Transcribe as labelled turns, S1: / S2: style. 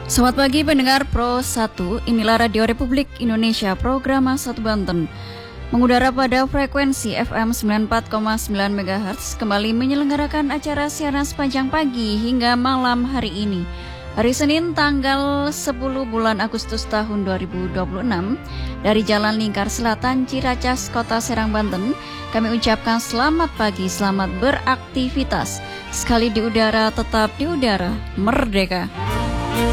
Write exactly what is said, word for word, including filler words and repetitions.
S1: Selamat pagi pendengar Pro satu, inilah Radio Republik Indonesia, program satu Banten. Mengudara pada frekuensi F M sembilan puluh empat koma sembilan megahertz, kembali menyelenggarakan acara siaran sepanjang pagi hingga malam hari ini. Hari Senin tanggal sepuluh bulan Agustus tahun dua ribu dua puluh enam, dari Jalan Lingkar Selatan, Ciracas, Kota Serang, Banten, kami ucapkan selamat pagi, selamat beraktivitas. Sekali di udara, tetap di udara, merdeka.